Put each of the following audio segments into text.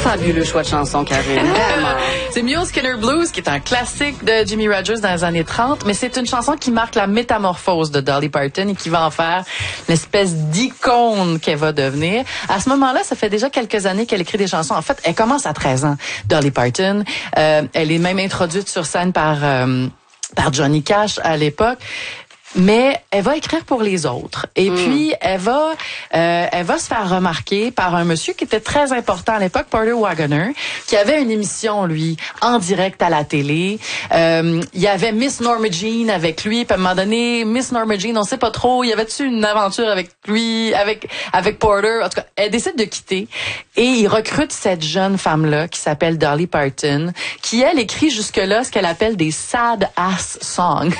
Fabuleux choix de chanson, Karine. Vraiment. C'est Mule Skinner Blues, qui est un classique de Jimmy Rogers dans les années 30, mais c'est une chanson qui marque la métamorphose de Dolly Parton et qui va en faire l'espèce d'icône qu'elle va devenir. À ce moment-là, ça fait déjà quelques années qu'elle écrit des chansons. En fait, elle commence à 13 ans, Dolly Parton. Elle est même introduite sur scène par Johnny Cash à l'époque. Mais elle va écrire pour les autres. Et puis, elle va se faire remarquer par un monsieur qui était très important à l'époque, Porter Wagoner, qui avait une émission, lui, en direct à la télé. Il y avait Miss Norma Jean avec lui. Puis à un moment donné, Miss Norma Jean, on sait pas trop, il y avait-tu une aventure avec lui, avec Porter? En tout cas, elle décide de quitter. Et il recrute cette jeune femme-là, qui s'appelle Dolly Parton, qui, elle, écrit jusque-là ce qu'elle appelle des sad ass songs.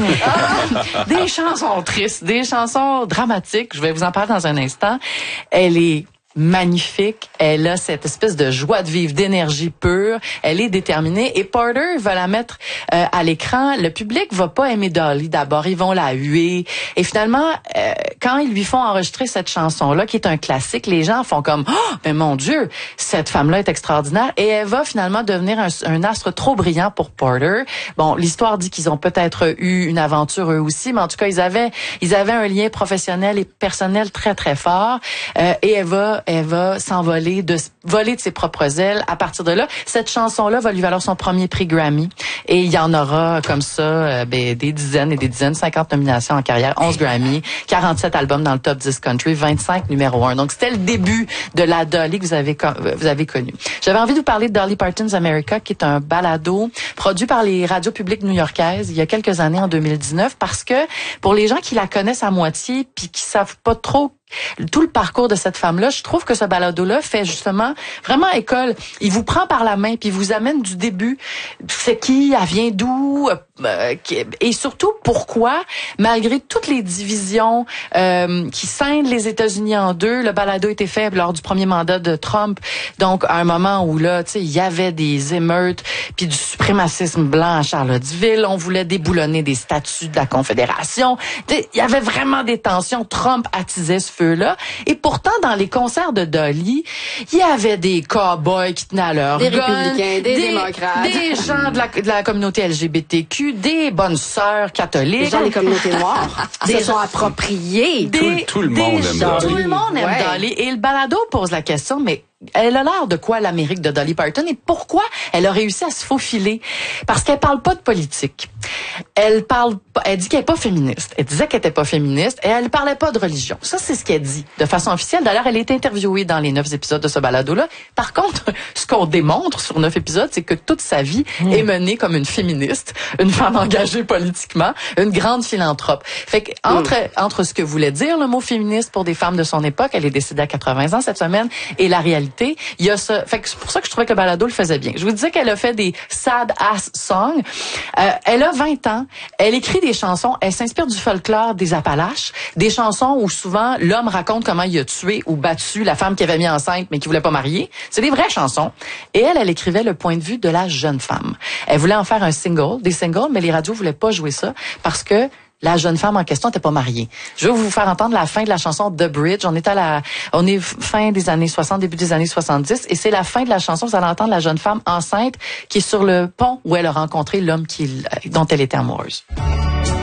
Des chansons tristes, des chansons dramatiques. Je vais vous en parler dans un instant. Elle est magnifique. Elle a cette espèce de joie de vivre, d'énergie pure. Elle est déterminée. Et Porter va la mettre à l'écran. Le public va pas aimer Dolly d'abord. Ils vont la huer. Et finalement, quand ils lui font enregistrer cette chanson-là, qui est un classique, les gens font comme « Oh, mais mon Dieu, cette femme-là est extraordinaire. » Et elle va finalement devenir un astre trop brillant pour Porter. Bon, l'histoire dit qu'ils ont peut-être eu une aventure eux aussi, mais en tout cas, ils avaient un lien professionnel et personnel très, très fort. Et elle va s'envoler, voler de ses propres ailes. À partir de là, cette chanson-là va lui valoir son premier prix Grammy. Et il y en aura comme ça des dizaines et des dizaines, 50 nominations en carrière, 11 Grammy, 47 albums dans le top 10 country, 25 numéro 1. Donc, c'était le début de la Dolly que vous avez connue. J'avais envie de vous parler de Dolly Parton's America, qui est un balado produit par les radios publiques new-yorkaises il y a quelques années, en 2019, parce que pour les gens qui la connaissent à moitié puis qui savent pas trop tout le parcours de cette femme-là, je trouve que ce balado-là fait justement vraiment école. Il vous prend par la main puis il vous amène du début. C'est qui, elle vient d'où, et surtout pourquoi, malgré toutes les divisions qui scindent les États-Unis en deux, le balado était fait lors du premier mandat de Trump. Donc à un moment où là, tu sais, il y avait des émeutes puis du suprémacisme blanc à Charlottesville, on voulait déboulonner des statues de la Confédération. Il y avait vraiment des tensions. Trump attisait ce feu-là. Et pourtant, dans les concerts de Dolly, il y avait des cow-boys qui tenaient à leur des gun, républicains, des démocrates, des gens de la communauté LGBTQ, des bonnes sœurs catholiques, des gens des communautés noires, se sont appropriés. Tout le monde aime Dolly. Tout le monde aime Dolly. Et le balado pose la question, mais elle a l'air de quoi, l'Amérique de Dolly Parton, et pourquoi elle a réussi à se faufiler? Parce qu'elle parle pas de politique. Elle dit qu'elle est pas féministe. Elle disait qu'elle était pas féministe et elle parlait pas de religion. Ça, c'est ce qu'elle dit de façon officielle. D'ailleurs, elle est interviewée dans les 9 épisodes de ce balado-là. Par contre, ce qu'on démontre sur 9 épisodes, c'est que toute sa vie est menée comme une féministe, une femme engagée politiquement, une grande philanthrope. Fait que entre ce que voulait dire le mot féministe pour des femmes de son époque, elle est décédée à 80 ans cette semaine, et la réalité, il y a ça. Fait que c'est pour ça que je trouvais que le balado le faisait bien. Je vous disais qu'elle a fait des sad ass songs. Elle a 20 ans. Elle écrit des chansons. Elle s'inspire du folklore des Appalaches. Des chansons où souvent l'homme raconte comment il a tué ou battu la femme qu'il avait mis enceinte mais qui voulait pas marier. C'est des vraies chansons. Et elle écrivait le point de vue de la jeune femme. Elle voulait en faire des singles, mais les radios voulaient pas jouer ça parce que la jeune femme en question n'était pas mariée. Je vais vous faire entendre la fin de la chanson The Bridge. On est fin des années 60, début des années 70, et c'est la fin de la chanson. Vous allez entendre la jeune femme enceinte qui est sur le pont où elle a rencontré l'homme dont elle était amoureuse.